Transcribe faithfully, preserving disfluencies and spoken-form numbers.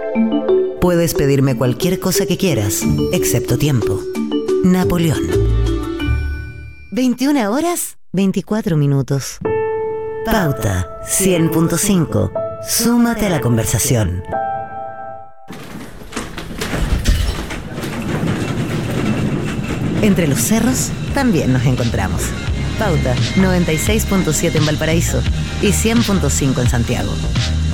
Puedes pedirme cualquier cosa que quieras, excepto tiempo. Napoleón. veintiuna horas, veinticuatro minutos. Pauta cien punto cinco. Súmate a la conversación. Entre los cerros también nos encontramos. Pauta noventa y seis punto siete en Valparaíso y cien punto cinco en Santiago.